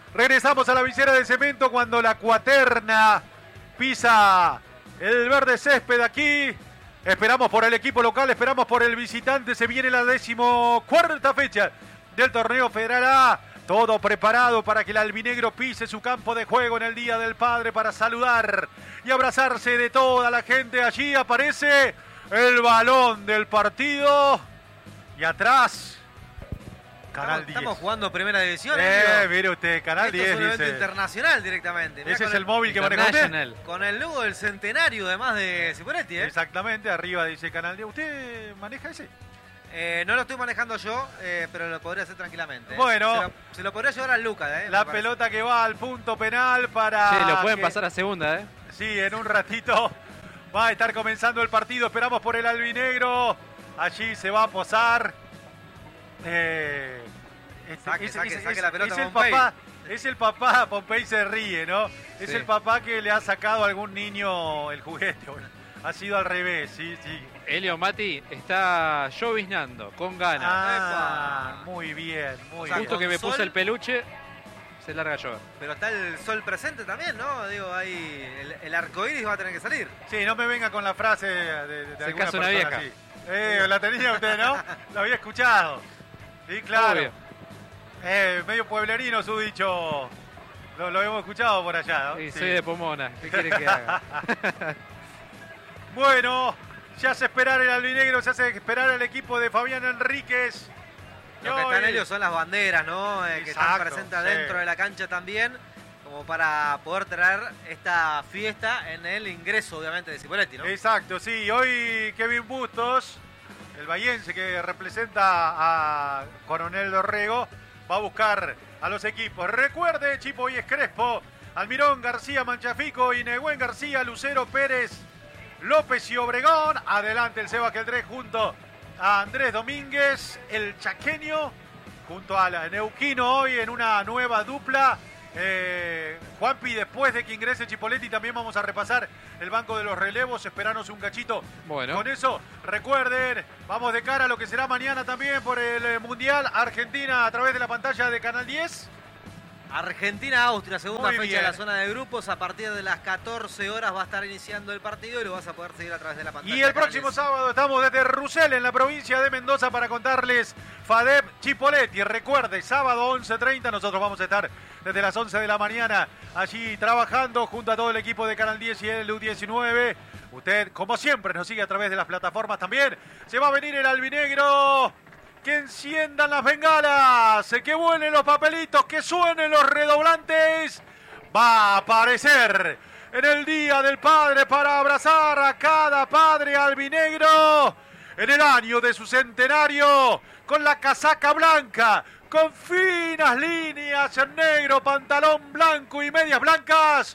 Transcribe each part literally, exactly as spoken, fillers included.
Regresamos a la visera de cemento cuando la cuaterna pisa el verde césped aquí. Esperamos por el equipo local, esperamos por el visitante. Se viene la decimocuarta fecha del torneo Federal A. Todo preparado para que el albinegro pise su campo de juego en el Día del Padre para saludar y abrazarse de toda la gente. Allí aparece el balón del partido. Y atrás, Canal estamos, diez. Estamos jugando Primera División. Eh, mire usted, Canal Esto diez es un evento dice. internacional directamente. Mirá, Ese es con el móvil que maneja usted. International. Con el logo del centenario, además de Ciporetti, ¿eh? Exactamente, arriba dice Canal diez. ¿Usted maneja ese? Eh, no lo estoy manejando yo, eh, pero lo podría hacer tranquilamente. ¿eh? Bueno. Se lo, se lo podría llevar a Lucas, ¿eh? La Me parece. pelota que va al punto penal para... Che, lo pueden que- pasar a segunda, ¿eh? Sí, en un ratito va a estar comenzando el partido. Esperamos por el albinegro. Allí se va a posar. Eh, este- Saque, es- saque, es- saque es- la pelota, es el Pompey. papá, es el papá, Pompey se ríe, ¿no? Es Sí. el papá que le ha sacado a algún niño el juguete. Bueno, ha sido al revés, sí, sí. Elio Mati está lloviznando, con ganas. Ah, Epa. muy bien, muy O sea, Justo bien. que me con puse sol. el peluche, se larga a llover. Pero está el sol presente también, ¿no? Digo, ahí el, el arco iris va a tener que salir. Sí, no me venga con la frase de, de, de Se alguna casa una persona vieja. así. Eh, la tenía usted, ¿no? Lo había escuchado. Sí, claro. Obvio. Eh, medio pueblerino su dicho. Lo, lo hemos escuchado por allá, ¿no? Sí, Sí. soy de Pomona. ¿Qué quiere que haga? Bueno, se hace esperar el albinegro, se hace esperar el equipo de Fabián Enríquez. Lo que Y están hoy- ellos son las banderas, ¿no? Eh, que están Exacto, presentes sí. dentro de la cancha también, como para poder traer esta fiesta en el ingreso, obviamente, de Cipoletti, ¿no? Exacto, sí. Hoy Kevin Bustos, el bahiense que representa a Coronel Dorrego, va a buscar a los equipos. Recuerde, Chipo y Crespo, Almirón, García, Manchafico, Inegüen, García, Lucero, Pérez, López y Obregón. Adelante el Seba Queltré junto a Andrés Domínguez, el chaqueño, junto al neuquino hoy en una nueva dupla. Eh, Juanpi, después de que ingrese Chipoletti también vamos a repasar el banco de los relevos, esperanos un cachito. Bueno. Con eso, recuerden, vamos de cara a lo que será mañana también por el eh, Mundial Argentina a través de la pantalla de Canal diez. Argentina-Austria, segunda Muy fecha bien. de la zona de grupos. A partir de las catorce horas va a estar iniciando el partido y lo vas a poder seguir a través de la pantalla. Y el de Canal próximo diez. sábado estamos desde Rusel, en la provincia de Mendoza, para contarles FADEP Chipoletti. Recuerde, sábado once treinta, nosotros vamos a estar desde las once de la mañana allí trabajando junto a todo el equipo de Canal diez y el U diecinueve. Usted, como siempre, nos sigue a través de las plataformas también. Se va a venir el albinegro. Que enciendan las bengalas, que vuelen los papelitos, que suenen los redoblantes. Va a aparecer en el Día del Padre para abrazar a cada padre albinegro en el año de su centenario, con la casaca blanca, con finas líneas en negro, pantalón blanco y medias blancas.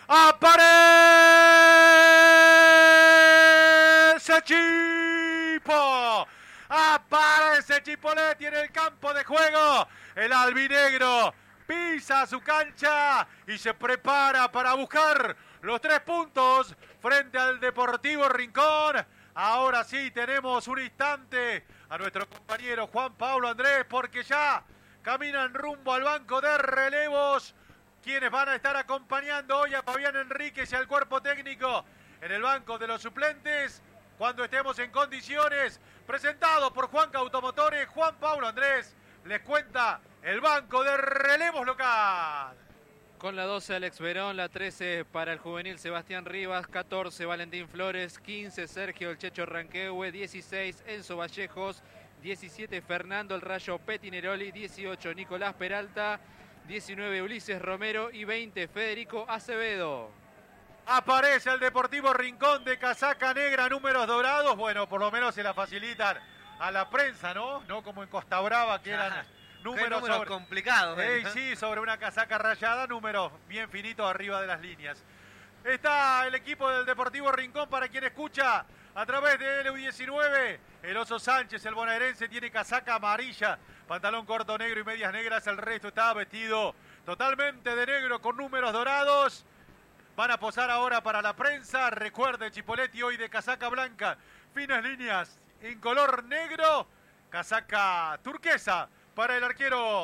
¡Aparece Chipo! Aparece Chipoletti en el campo de juego. El albinegro pisa su cancha y se prepara para buscar los tres puntos frente al Deportivo Rincón. Ahora sí tenemos un instante a nuestro compañero Juan Pablo Andrés, porque ya caminan rumbo al banco de relevos, quienes van a estar acompañando hoy a Fabián Enríquez y al cuerpo técnico en el banco de los suplentes, cuando estemos en condiciones. Presentado por Juanca Automotores, Juan Pablo Andrés les cuenta el banco de relevos local. Con la doce Alex Verón, la trece para el juvenil Sebastián Rivas, catorce Valentín Flores, quince Sergio El Checho Ranquehue, dieciséis Enzo Vallejos, diecisiete Fernando El Rayo Petineroli, dieciocho Nicolás Peralta, diecinueve Ulises Romero y veinte Federico Acevedo. Aparece el Deportivo Rincón de casaca negra, números dorados. Bueno, por lo menos se la facilitan a la prensa, ¿no? No como en Costa Brava, que eran Qué números, números sobre... complicados. ¿eh? Ey, sí, sobre una casaca rayada, números bien finitos arriba de las líneas. Está el equipo del Deportivo Rincón para quien escucha a través de L U diecinueve. El Oso Sánchez, el bonaerense, tiene casaca amarilla, pantalón corto negro y medias negras. El resto está vestido totalmente de negro con números dorados. Van a posar ahora para la prensa. Recuerde, Chipoletti hoy de casaca blanca, finas líneas en color negro, casaca turquesa para el arquero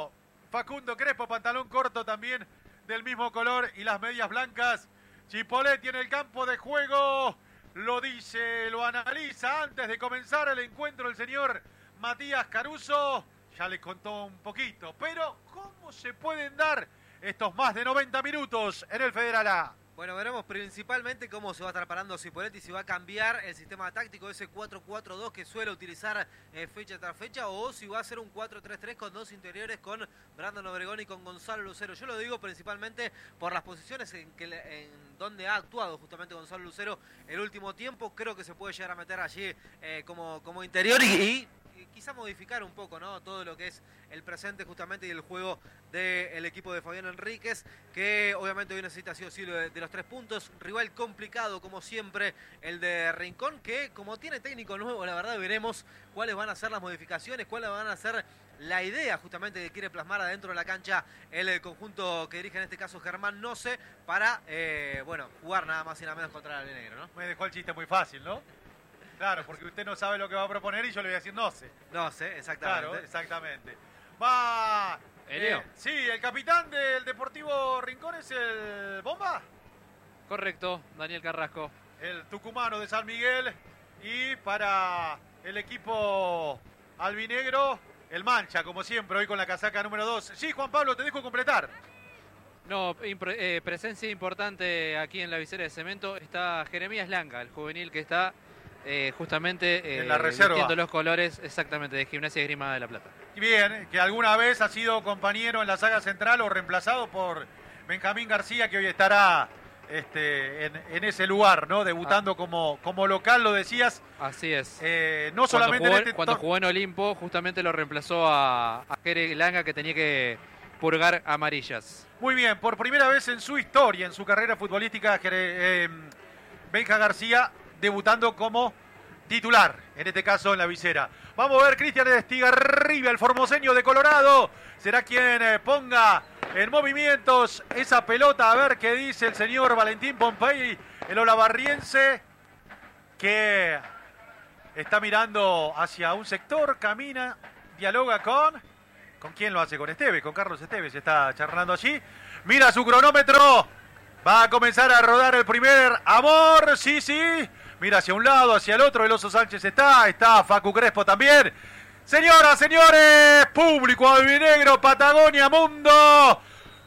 Facundo Crespo, pantalón corto también del mismo color y las medias blancas. Chipoletti en el campo de juego, lo dice, lo analiza antes de comenzar el encuentro el señor Matías Caruso. Ya les contó un poquito, pero ¿cómo se pueden dar estos más de noventa minutos en el Federal A? Bueno, veremos principalmente cómo se va a estar parando Chipoletti, si va a cambiar el sistema táctico, ese cuatro cuatro dos que suele utilizar eh, fecha tras fecha, o si va a ser un cuatro tres tres con dos interiores, con Brandon Obregón y con Gonzalo Lucero. Yo lo digo principalmente por las posiciones en, que, en donde ha actuado justamente Gonzalo Lucero el último tiempo. Creo que se puede llegar a meter allí eh, como, como interior y... y quizá modificar un poco, ¿no?, todo lo que es el presente justamente y el juego del equipo de Fabián Enríquez, que obviamente hoy necesita sí o sí de, de los tres puntos. Rival complicado como siempre el de Rincón, que como tiene técnico nuevo, la verdad veremos cuáles van a ser las modificaciones, cuáles van a ser la idea justamente que quiere plasmar adentro de la cancha el, el conjunto que dirige en este caso Germán Noce para, eh, bueno, jugar nada más y nada menos contra el albinegro, ¿no? Me dejó el chiste muy fácil, ¿no? Claro, porque usted no sabe lo que va a proponer y yo le voy a decir no sé. No sé, exactamente. Claro, exactamente. Va... Eh, sí, el capitán del Deportivo Rincón es el Bomba. Correcto, Daniel Carrasco. El tucumano de San Miguel. Y para el equipo albinegro, el Mancha, como siempre, hoy con la casaca número dos. Sí, Juan Pablo, te dejo completar. No, eh, presencia importante aquí en la visera de cemento. Está Jeremías Langa, el juvenil que está... Eh, justamente eh, en la reserva, vistiendo los colores exactamente de Gimnasia y Esgrima de la Plata. Bien, que alguna vez ha sido compañero en la saga central o reemplazado por Benjamín García, que hoy estará este, en, en ese lugar, ¿no? Debutando ah. como, como local, lo decías. Así es. Eh, no solamente cuando jugó, en este cuando jugó en Olimpo, justamente lo reemplazó a, a Jere Langa, que tenía que purgar amarillas. Muy bien, por primera vez en su historia, en su carrera futbolística, Jere, eh, Benja García debutando como titular, en este caso en la visera. Vamos a ver, Cristian Estigarribia, el formoseño de Colorado, será quien eh, ponga en movimientos esa pelota. A ver qué dice el señor Valentín Pompey, el olavarriense, que está mirando hacia un sector, camina, dialoga con... ¿Con quién lo hace? Con Esteves, con Carlos Esteves, está charlando allí. Mira su cronómetro, va a comenzar a rodar el primer amor, sí, sí. Mira hacia un lado, hacia el otro, el Oso Sánchez está, está Facu Crespo también. Señoras, señores, público albinegro, Patagonia, mundo,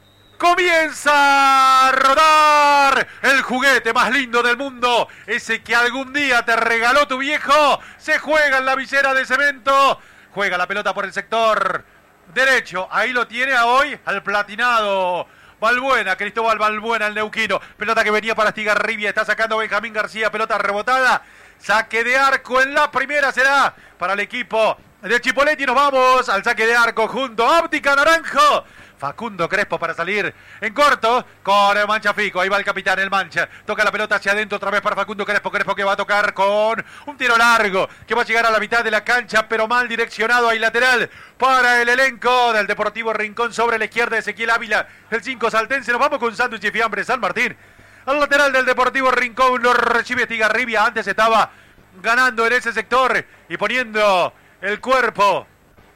comienza a rodar el juguete más lindo del mundo, ese que algún día te regaló tu viejo, se juega en la visera de cemento, juega la pelota por el sector derecho, ahí lo tiene a hoy al platinado Balbuena, Cristóbal Balbuena, el neuquino. Pelota que venía para Estigarribia, está sacando Benjamín García, pelota rebotada. Saque de arco en la primera será para el equipo de Chipoletti. Nos vamos al saque de arco junto a Óptica Naranjo. Facundo Crespo para salir en corto con el Mancha Fico. Ahí va el capitán, el Mancha. Toca la pelota hacia adentro otra vez para Facundo Crespo. Crespo que va a tocar con un tiro largo que va a llegar a la mitad de la cancha, pero mal direccionado. Ahí lateral para el elenco del Deportivo Rincón sobre la izquierda. Ezequiel Ávila, el cinco saltense. Nos vamos con sándwich y fiambre San Martín. Al lateral del Deportivo Rincón lo recibe Estigarribia. Antes estaba ganando en ese sector y poniendo el cuerpo.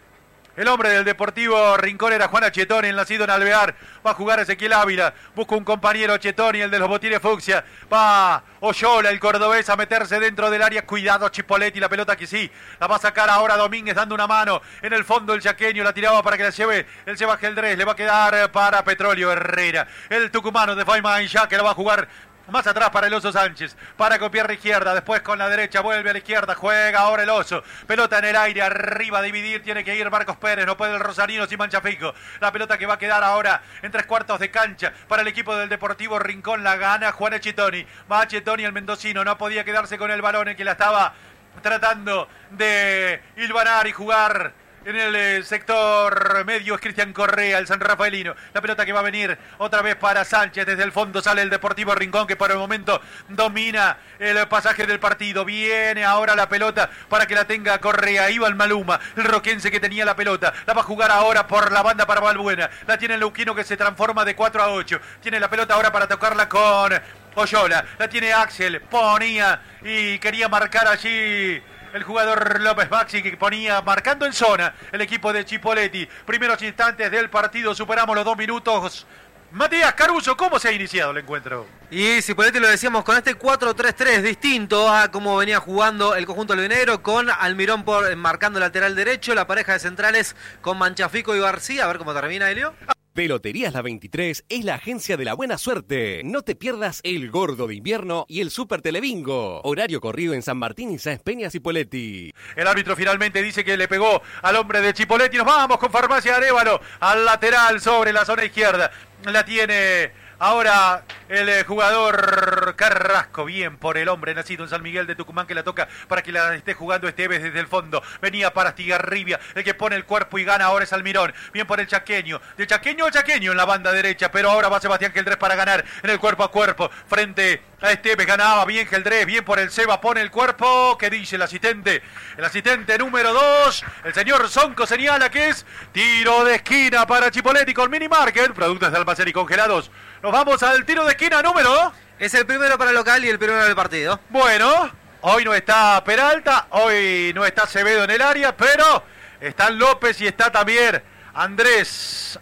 El hombre del Deportivo Rincón era Juan Achetoni, el nacido en Alvear. Va a jugar Ezequiel Ávila. Busca un compañero Achetoni, el de los botines fucsia. Va Oyola, el cordobés, a meterse dentro del área. Cuidado Chipoletti, la pelota que sí. La va a sacar ahora Domínguez dando una mano. En el fondo el chaqueño la tiraba para que la lleve el Seba Geldrés. Le va a quedar para Petróleo Herrera. El tucumano de Faima ya que la va a jugar más atrás para el Oso Sánchez, para con pierna izquierda, después con la derecha, vuelve a la izquierda, juega ahora el Oso, pelota en el aire, arriba a dividir, tiene que ir Marcos Pérez, no puede el Rosarino sin Mancha Fico, la pelota que va a quedar ahora en tres cuartos de cancha para el equipo del Deportivo Rincón, la gana Juan Achetoni, va Achetoni el mendocino, no podía quedarse con el balón, el que la estaba tratando de hilvanar y jugar en el sector medio es Cristian Correa, el San Rafaelino. La pelota que va a venir otra vez para Sánchez. Desde el fondo sale el Deportivo Rincón, que por el momento domina el pasaje del partido. Viene ahora la pelota para que la tenga Correa. Iba el Maluma, el roquense que tenía la pelota. La va a jugar ahora por la banda para Balbuena. La tiene el Leuquino que se transforma de cuatro a ocho. Tiene la pelota ahora para tocarla con Oyola. La tiene Axel. Ponía y quería marcar allí el jugador López Maxi que ponía marcando en zona el equipo de Chipoletti. Primeros instantes del partido, superamos los dos minutos. Matías Caruso, ¿cómo se ha iniciado el encuentro? Y Cipoletti lo decíamos con este cuatro tres tres distinto a cómo venía jugando el conjunto albinegro, con Almirón por marcando lateral derecho, la pareja de centrales con Manchafico y García. A ver cómo termina, Helio. Peloterías La veintitrés es la agencia de la buena suerte. No te pierdas el Gordo de Invierno y el Super Telebingo. Horario corrido en San Martín y Sáenz Peña Cipoletti. El árbitro finalmente dice que le pegó al hombre de Chipoletti. Nos vamos con Farmacia Arévalo al lateral sobre la zona izquierda. La tiene ahora el jugador Carrasco, bien por el hombre nacido en San Miguel de Tucumán, que la toca para que la esté jugando Esteves desde el fondo. Venía para Estigarribia, el que pone el cuerpo y gana ahora es Almirón. Bien por el Chaqueño, de Chaqueño a Chaqueño en la banda derecha, pero ahora va Sebastián Geldrés para ganar en el cuerpo a cuerpo frente a Esteves. Ganaba bien Geldrés, bien por el Seba, pone el cuerpo. ¿Qué dice el asistente? El asistente número dos, el señor Sonco, señala que es tiro de esquina para Chipoletti con Mini Market, productos de almacén y congelados. Nos vamos al tiro de esquina número dos. Es el primero para el local y el primero del partido. Bueno, hoy no está Peralta, hoy no está Acevedo en el área, pero están López y está también Andrés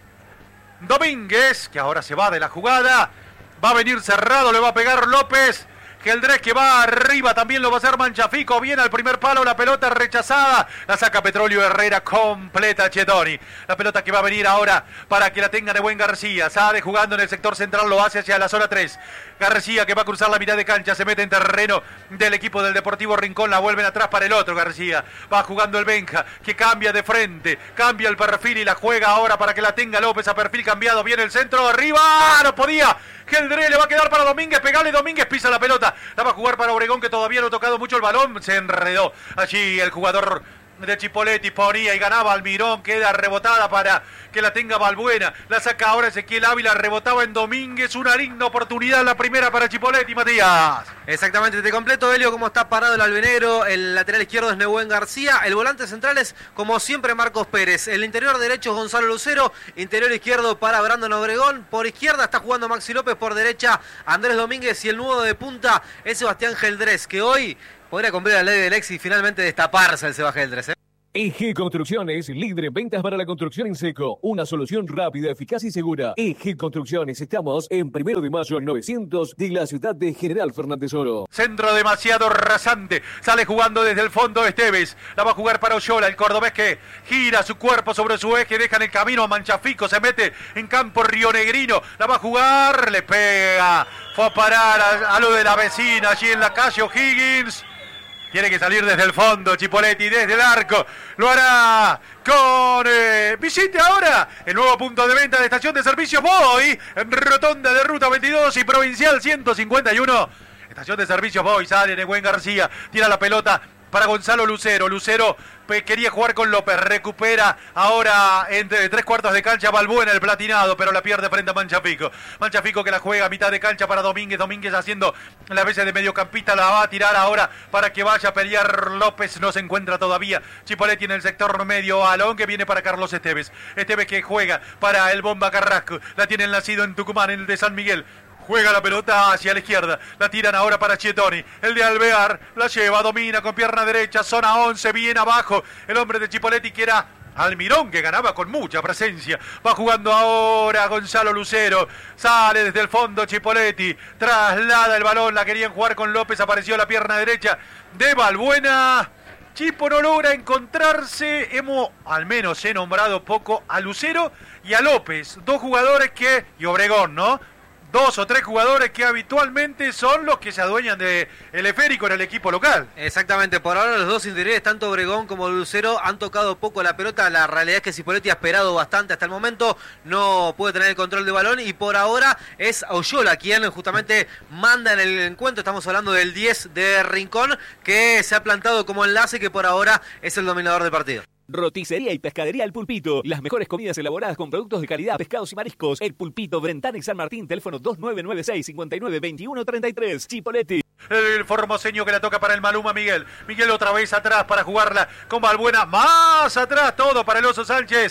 Domínguez, que ahora se va de la jugada. Va a venir cerrado, le va a pegar López. Geldrés que va arriba, también lo va a hacer Manchafico. Viene al primer palo, la pelota rechazada. La saca Petróleo Herrera, completa Chetoni. La pelota que va a venir ahora para que la tenga de buen García. Sade jugando en el sector central, lo hace hacia la zona tres. García que va a cruzar la mitad de cancha, se mete en terreno del equipo del Deportivo Rincón. La vuelven atrás para el otro García. Va jugando el Benja, que cambia de frente. Cambia el perfil y la juega ahora para que la tenga López a perfil cambiado. Viene el centro, arriba, no podía. Geldrés le va a quedar para Domínguez, pegale Domínguez, pisa la pelota. La va a jugar para Obregón, que todavía no ha tocado mucho el balón. Se enredó allí el jugador de Chipoletti, ponía y ganaba Almirón, queda rebotada para que la tenga Balbuena, la saca ahora Ezequiel Ávila, rebotaba en Domínguez, una digna oportunidad la primera para Chipoletti, Matías. Exactamente, te completo, Helio, cómo está parado el albinegro. El lateral izquierdo es Nehuen García, el volante central es, como siempre, Marcos Pérez, el interior derecho es Gonzalo Lucero, interior izquierdo para Brandon Obregón, por izquierda está jugando Maxi López, por derecha Andrés Domínguez y el nudo de punta es Sebastián Geldrés, que hoy podría cumplir la ley del ex y finalmente destaparse el Seba Geldrés, ¿eh? E G Construcciones, líder en ventas para la construcción en seco. Una solución rápida, eficaz y segura. E G Construcciones, estamos en Primero de Mayo novecientos de la ciudad de General Fernández Oro. Centro demasiado rasante, sale jugando desde el fondo Esteves, la va a jugar para Oyola, el cordobés que gira su cuerpo sobre su eje, deja en el camino a Manchafico, se mete en campo rionegrino, la va a jugar, le pega, fue a parar a, a lo de la vecina allí en la calle O'Higgins. Tiene que salir desde el fondo Chipoletti, desde el arco. Lo hará con... Eh, visite ahora el nuevo punto de venta de estación de servicios Boy, en Rotonda de Ruta veintidós y Provincial ciento cincuenta y uno. Estación de servicios Boy, sale Nehuen García, tira la pelota para Gonzalo Lucero. Lucero quería jugar con López, recupera ahora entre tres cuartos de cancha Balbuena, el platinado, pero la pierde frente a Manchafico. Manchafico que la juega a mitad de cancha para Domínguez, Domínguez haciendo la veces de mediocampista, la va a tirar ahora para que vaya a pelear López, no se encuentra todavía Chipoletti en el sector medio, Alón que viene para Carlos Esteves, Esteves que juega para el Bomba Carrasco, la tiene el nacido en Tucumán, en el de San Miguel. Juega la pelota hacia la izquierda, la tiran ahora para Chetoni, el de Alvear, la lleva, domina con pierna derecha, zona once, bien abajo, el hombre de Chipoletti que era Almirón, que ganaba con mucha presencia, va jugando ahora Gonzalo Lucero, sale desde el fondo Chipoletti, traslada el balón, la querían jugar con López, apareció la pierna derecha de Balbuena. Chipo no logra encontrarse, hemos al menos he nombrado poco a Lucero y a López, dos jugadores que, y Obregón, ¿no? Dos o tres jugadores que habitualmente son los que se adueñan del esférico en el equipo local. Exactamente, por ahora los dos interiores, tanto Obregón como Lucero, han tocado poco la pelota. La realidad es que Cipoletti ha esperado bastante hasta el momento, no puede tener el control de balón y por ahora es Oyola quien justamente manda en el encuentro. Estamos hablando del diez de Rincón, que se ha plantado como enlace, que por ahora es el dominador del partido. Roticería y pescadería El Pulpito. Las mejores comidas elaboradas con productos de calidad, pescados y mariscos. El Pulpito, Brentán y San Martín. Teléfono dos nueve nueve seis, cinco nueve dos uno tres tres. Chipoletti. El formoseño que la toca para el Maluma Miguel. Miguel otra vez atrás para jugarla con Balbuena. Más atrás todo para el Oso Sánchez.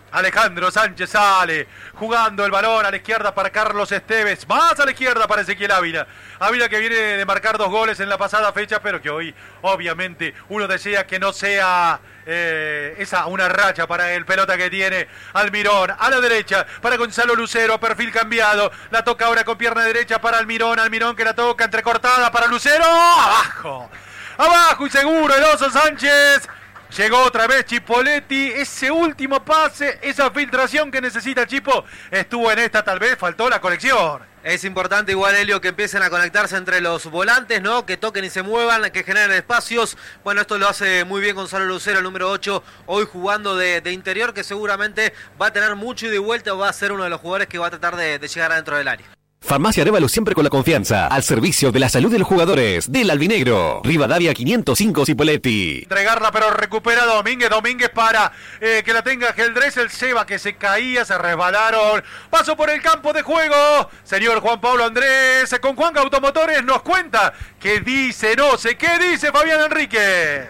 Alejandro Sánchez sale, jugando el balón a la izquierda para Carlos Esteves, más a la izquierda para Ezequiel Ávila. Ávila que viene de marcar dos goles en la pasada fecha, pero que hoy obviamente uno desea que no sea eh, esa una racha para el pelota que tiene Almirón. A la derecha para Gonzalo Lucero, perfil cambiado, la toca ahora con pierna derecha para Almirón, Almirón que la toca entrecortada para Lucero, abajo, abajo y seguro el Oso Sánchez. Llegó otra vez Chipoletti, ese último pase, esa filtración que necesita Chipo, estuvo en esta, tal vez faltó la conexión. Es importante igual, Helio, que empiecen a conectarse entre los volantes, ¿no? Que toquen y se muevan, que generen espacios. Bueno, esto lo hace muy bien Gonzalo Lucero, el número ocho, hoy jugando de, de interior, que seguramente va a tener mucho ida y vuelta o va a ser uno de los jugadores que va a tratar de, de llegar adentro del área. Farmacia Arévalo siempre con la confianza, al servicio de la salud de los jugadores, del albinegro. Rivadavia quinientos cinco Cipoletti. Entregarla pero recupera Domínguez, Domínguez para eh, que la tenga Geldrés, el Seba que se caía, se resbalaron. Paso por el campo de juego, señor Juan Pablo Andrés, con Juan Automotores nos cuenta qué dice, no sé, qué dice Fabián Enríquez.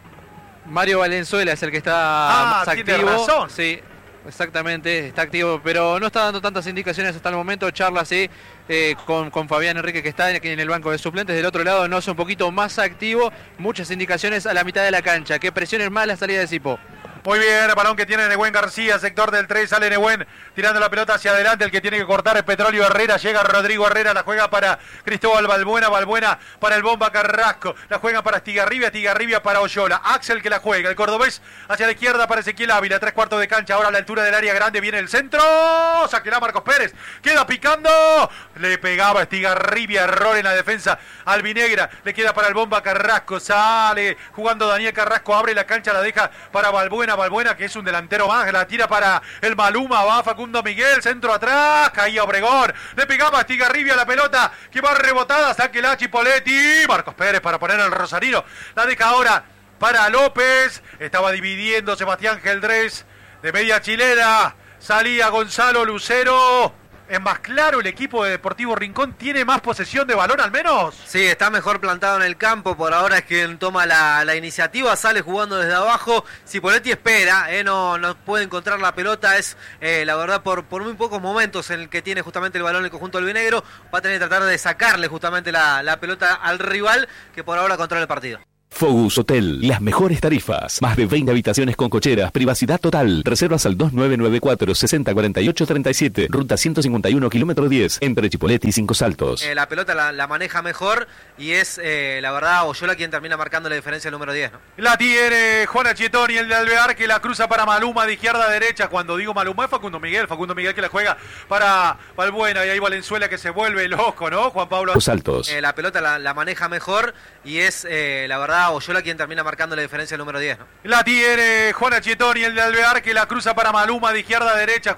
Mario Valenzuela es el que está ah, más tiene activo. razón. Sí. Exactamente, está activo, pero no está dando tantas indicaciones hasta el momento. Charla sí eh, con, con Fabián Enrique, que está aquí en el banco de suplentes. Del otro lado, no es un poquito más activo. Muchas indicaciones a la mitad de la cancha. Que presionen más la salida de Cipo. Muy bien, el balón que tiene Nehuen García, sector del tres, sale Nehuen tirando la pelota hacia adelante, el que tiene que cortar es Petróleo Herrera, llega Rodrigo Herrera, la juega para Cristóbal Balbuena, Balbuena para el Bomba Carrasco, la juega para Estigarribia, Estigarribia para Oyola, Axel que la juega, el cordobés hacia la izquierda para Ezequiel Ávila, tres cuartos de cancha, ahora a la altura del área grande, viene el centro, saquela Marcos Pérez, queda picando, le pegaba Estigarribia, error en la defensa albinegra, le queda para el Bomba Carrasco, sale jugando Daniel Carrasco, abre la cancha, la deja para Balbuena, Balbuena que es un delantero más, la tira para el Maluma, va Facundo Miguel, centro atrás, caía Obregón, le pegaba a Estigarribia la pelota, que va rebotada, saque la Chipoletti, Marcos Pérez para poner el Rosarino, la deja ahora para López, estaba dividiendo Sebastián Geldrés, de media chilena, salía Gonzalo Lucero. Es más claro, el equipo de Deportivo Rincón tiene más posesión de balón al menos. Sí, está mejor plantado en el campo, por ahora es quien toma la, la iniciativa, sale jugando desde abajo, Cipoletti espera, eh, no, no puede encontrar la pelota, es eh, la verdad por, por muy pocos momentos en el que tiene justamente el balón el conjunto albinegro, va a tener que tratar de sacarle justamente la, la pelota al rival, que por ahora controla el partido. Focus Hotel, las mejores tarifas, más de veinte habitaciones con cocheras, privacidad total. Reservas al dos nueve nueve cuatro, sesenta cuarenta y ocho treinta y siete, ruta ciento cincuenta y uno, kilómetro diez, entre Chipoletti y Cinco Saltos. Eh, la pelota la, la maneja mejor y es, eh, la verdad, Oyola quien termina marcando la diferencia el número diez, ¿no? La tiene Juan Achietón y el de Alvear que la cruza para Maluma de izquierda a derecha. Cuando digo Maluma es Facundo Miguel, Facundo Miguel que la juega para Balbuena y ahí Valenzuela que se vuelve loco, ¿no? Juan Pablo. Cinco Saltos. Eh, la pelota la, la maneja mejor y es, eh, la verdad, Oyola quien termina marcando la diferencia el número diez, ¿no? La tiene Juan Achietón y el de Alvear que la cruza para Maluma de izquierda a derecha.